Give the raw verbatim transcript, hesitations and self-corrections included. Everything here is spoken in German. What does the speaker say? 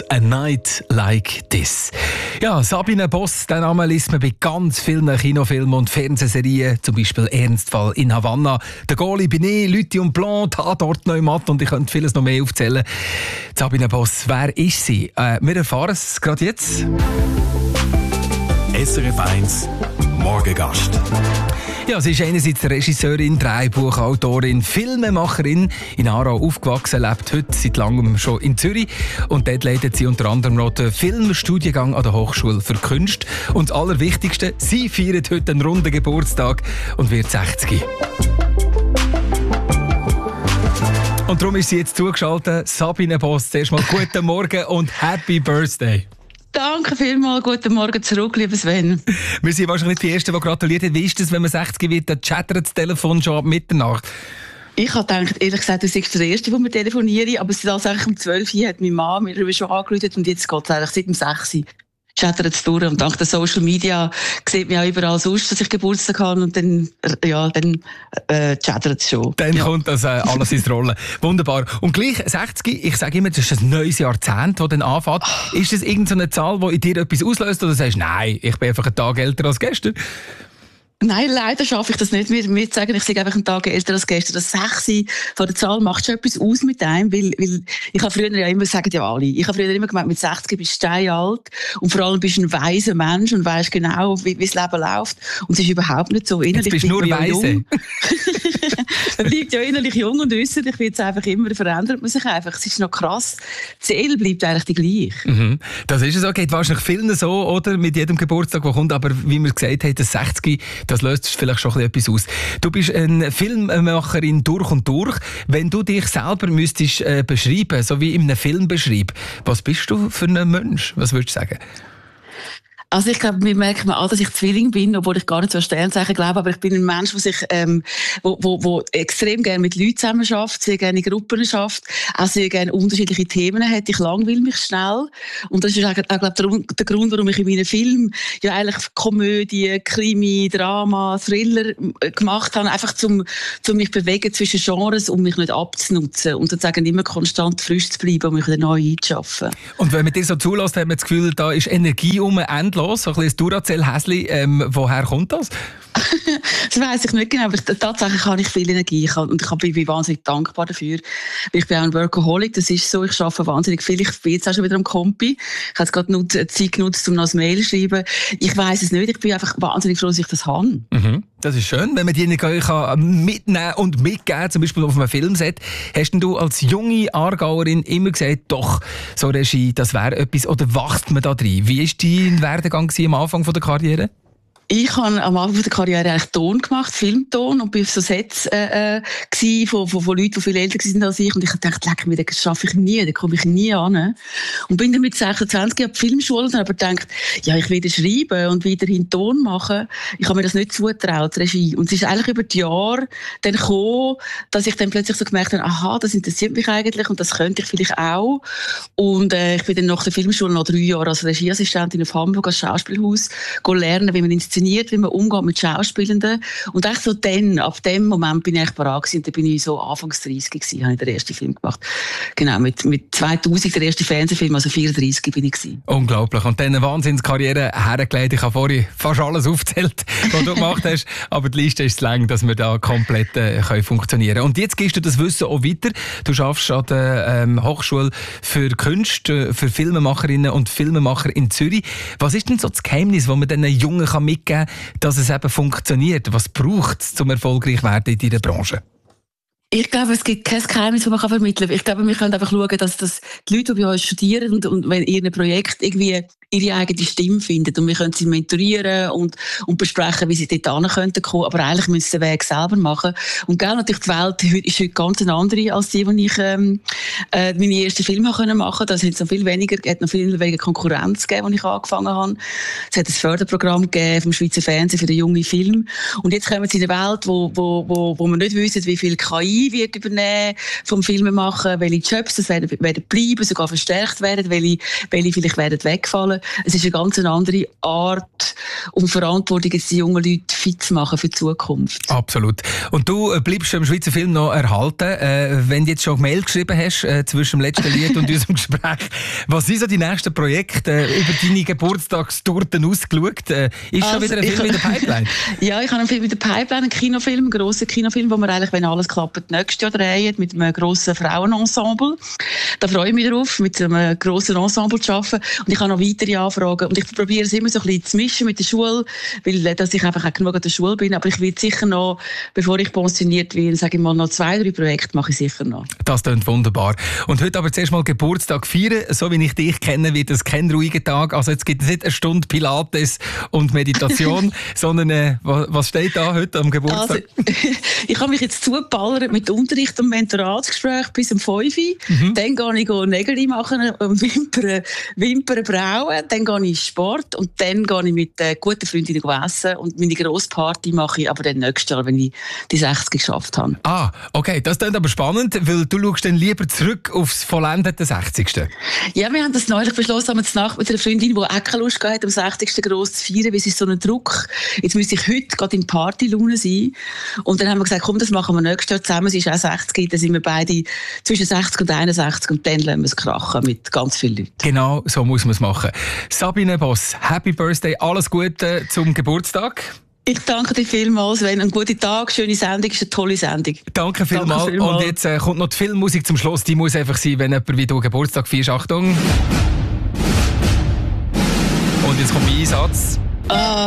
«A Night Like This». Ja, Sabine Boss, den Namen liest man bei ganz vielen Kinofilmen und Fernsehserien, zum Beispiel «Ernstfall in Havanna», «Der Goalie bin ich», «Lüthi und Blanc», «Tatort Neumatt» und ich könnte vieles noch mehr aufzählen. Sabine Boss, wer ist sie? Äh, wir erfahren es gerade jetzt. S R F eins Morgengast. Ja, sie ist einerseits Regisseurin, Drehbuchautorin, Filmemacherin. In Aarau aufgewachsen, lebt heute seit langem schon in Zürich. Und dort leitet sie unter anderem noch den Filmstudiengang an der Hochschule für Kunst. Und das Allerwichtigste, sie feiert heute einen runden Geburtstag und wird sechzig. Und darum ist sie jetzt zugeschaltet. Sabine Boss, zuerst mal guten Morgen und Happy Birthday. Danke vielmals, guten Morgen zurück, lieber Sven. Wir sind wahrscheinlich die Ersten, die gratuliert haben. Wie ist das, wenn man sechzig wird, dann chattert das Telefon schon ab Mitternacht? Ich habe gedacht, ehrlich gesagt, du bist der Erste, der mir telefoniert. Aber es ist eigentlich um zwölf Uhr hat meine Mama mir schon angerufen und jetzt geht es eigentlich seit um sechs Uhr. Chattert es durch und dank der Social Media sieht man ja überall sonst, dass ich Geburtstag habe und dann, ja, dann äh, chattert es schon. Dann ja. kommt das äh, alles ins Rollen. Wunderbar. Und gleich sechzig, ich sage immer, das ist ein neues Jahrzehnt, das dann anfängt. Oh. Ist das irgendeine Zahl, die in dir etwas auslöst oder sagst du, nein, ich bin einfach einen Tag älter als gestern? Nein, leider schaffe ich das nicht. Mir, mir zu sagen, ich sei einfach einen Tag älter als gestern. Das sechs von der Zahl macht schon etwas aus mit einem, weil, weil ich habe früher ja immer, sagen ja alle, ich habe früher immer gemeint, mit sechzig bist du steinalt und vor allem bist du ein weiser Mensch und weisst genau, wie, wie das Leben läuft. Und es ist überhaupt nicht so. Innerlich jetzt bist du nur weise. Man bleibt ja innerlich jung und äußerlich wird es einfach immer, verändert man sich einfach. Es ist noch krass. Die Seele bleibt eigentlich die gleiche. Mhm. Das ist es auch. Geht wahrscheinlich vielen so, oder? Mit jedem Geburtstag, der kommt. Aber wie wir gesagt haben, das sechzig, das löst vielleicht schon etwas aus. Du bist eine Filmemacherin durch und durch. Wenn du dich selber müsstest äh, beschreiben, so wie in einem Film beschreiben, was bist du für ein Mensch? Was würdest du sagen? Also ich glaube, mir merkt man an, dass ich Zwilling bin, obwohl ich gar nicht so an Sternzeichen glaube, aber ich bin ein Mensch, der sich, ähm, wo, wo, wo extrem gerne mit Leuten zusammen schafft, sehr gerne in Gruppen schafft, auch sehr gerne unterschiedliche Themen hat. Ich langweile mich schnell. Und das ist auch, auch glaube ich, der Grund, warum ich in meinen Filmen ja eigentlich Komödie, Krimi, Drama, Thriller gemacht habe, einfach zum, zum mich bewegen zwischen Genres, um mich nicht abzunutzen und sozusagen immer konstant frisch zu bleiben und mich wieder neu einzuschaffen. Und wenn man dir so zulässt, hat man das Gefühl, da ist Energie um endlos. So ein bisschen Duracell-Häsli, ähm, woher kommt das? Das weiss ich nicht genau, aber tatsächlich habe ich viel Energie und ich bin wahnsinnig dankbar dafür. Ich bin auch ein Workaholic, das ist so, ich arbeite wahnsinnig viel, ich bin jetzt auch schon wieder am Kompi. Ich habe jetzt gerade Zeit genutzt, um noch ein Mail zu schreiben. Ich weiss es nicht, ich bin einfach wahnsinnig froh, dass ich das habe. Mhm. Das ist schön, wenn man die Energie kann mitnehmen und mitgeben, zum Beispiel auf einem Filmset. Hast du als junge Aargauerin immer gesagt, doch, so Regie, das wäre etwas, oder wacht man da drin? Wie war dein Werdegang am Anfang der Karriere? Ich habe am Anfang der Karriere eigentlich Ton gemacht, Filmton, und bin auf so Sets äh, äh, von, von, von Leuten, die viel älter waren als ich. Und ich dachte, leck mir, das schaffe ich nie, da komme ich nie an. Und bin dann mit sechsundzwanzig auf die Filmschule und habe aber gedacht, ja, ich will schreiben und weiterhin Ton machen. Ich habe mir das nicht zugetraut, Regie. Und es ist eigentlich über die Jahre dann gekommen, dass ich dann plötzlich so gemerkt habe, aha, das interessiert mich eigentlich und das könnte ich vielleicht auch. Und äh, ich bin dann nach der Filmschule noch drei Jahre als Regieassistentin auf Hamburg als Schauspielhaus lernen, wie man inszeniert, wie man umgeht mit Schauspielenden. Und echt so dann, ab dem Moment bin ich echt bereit gewesen. Und dann bin ich so Anfangs dreißig gewesen, habe ich den ersten Film gemacht. Genau, mit, mit zweitausend, der erste Fernsehfilm, also vierunddreißig bin ich gewesen. Unglaublich. Und dann eine Wahnsinnskarriere hergelegt. Ich habe vorhin fast alles aufgezählt, was du gemacht hast. Aber die Liste ist zu lang, dass wir da komplett äh, können funktionieren können. Und jetzt gibst du das Wissen auch weiter. Du arbeitest an der ähm, Hochschule für Kunst, äh, für Filmemacherinnen und Filmemacher in Zürich. Was ist denn so das Geheimnis, das man den Jungen kann mitgeben kann, dass es eben funktioniert? Was braucht es, um erfolgreich zu werden in deiner Branche? Ich glaube, es gibt kein Geheimnis, das man vermitteln kann. Ich glaube, wir können einfach schauen, dass, dass die Leute, die bei uns studieren und, und wenn ihr Projekt irgendwie ihre eigene Stimme finden und wir können sie mentorieren und, und besprechen, wie sie dort hin könnten kommen, aber eigentlich müssen sie den Weg selber machen. Und genau, natürlich die Welt ist heute ganz eine andere als die, die ich ähm, äh, meine ersten Filme machen konnte. Da hat es noch viel weniger, hat noch viel weniger Konkurrenz gegeben, als ich angefangen habe. Es hat ein Förderprogramm gegeben vom Schweizer Fernsehen für den jungen Film. Und jetzt kommen sie in eine Welt, wo, wo, wo, wo wir nicht wissen, wie viel K I wird übernehmen vom Filmen machen, welche Jobs das werden, werden bleiben, sogar verstärkt werden, welche, welche vielleicht werden wegfallen. Es ist eine ganz andere Art und Verantwortung, jetzt die jungen Leute fit zu machen für die Zukunft. Absolut. Und du bleibst im Schweizer Film noch erhalten. Äh, wenn du jetzt schon Mail geschrieben hast, hast äh, zwischen dem letzten Lied und unserem Gespräch. Was sind so die nächsten Projekte äh, über deine Geburtstagstorten ausgeschaut? Äh, ist also, schon wieder ein Film in der Pipeline? Ja, ich habe einen Film in der Pipeline, einen Kinofilm, einen grossen Kinofilm, wo wir eigentlich, wenn alles klappt, nächstes Jahr drehen, mit einem grossen Frauenensemble. Da freue ich mich drauf, mit einem grossen Ensemble zu arbeiten. Und ich habe noch weitere Anfragen. Und ich probiere es immer so ein bisschen zu mischen mit der Schule, weil äh, dass ich einfach auch genug an der Schule bin. Aber ich will sicher noch, bevor ich pensioniert werde, sage ich mal, noch zwei, drei Projekte mache ich sicher noch. Das klingt wunderbar. Und heute aber zuerst mal Geburtstag feiern. So wie ich dich kenne, wird es kein ruhiger Tag. Also jetzt gibt es nicht eine Stunde Pilates und Meditation, sondern äh, was steht da heute am Geburtstag? Also, ich habe mich jetzt zugeballert mit Unterricht und Mentoratsgespräch bis um fünf Uhr. Mhm. Dann gehe ich Nägel machen, Wimpern, Wimpern brauen. Dann gehe ich in Sport und dann gehe ich mit äh, guten Freundinnen essen. Und meine grosse Party mache ich aber dann nächstes Jahr, wenn ich die sechzig geschafft habe. Ah, okay. Das klingt aber spannend, weil du schaust dann lieber zurück aufs vollendete sechzigste. Ja, wir haben das neulich beschlossen, haben wir Nacht mit einer Freundin, die auch keine Lust hatte, am sechzigsten gross zu feiern, weil es ist so ein Druck. Jetzt müsste ich heute gerade in Partylaune sein. Und dann haben wir gesagt, komm, das machen wir nächstes Jahr zusammen. Es ist auch sechzig, dann sind wir beide zwischen sechzig und einundsechzig und dann lassen wir es krachen mit ganz vielen Leuten. Genau, so muss man es machen. Sabine Boss, Happy Birthday, alles Gute zum Geburtstag. Ich danke dir vielmals, wenn einen guten Tag, schöne Sendung, ist eine tolle Sendung. Danke vielmals. Danke vielmals. Und jetzt äh, kommt noch die Filmmusik zum Schluss. Die muss einfach sein, wenn jemand wie du Geburtstag feierst. Achtung. Und jetzt kommt mein Einsatz. Ah.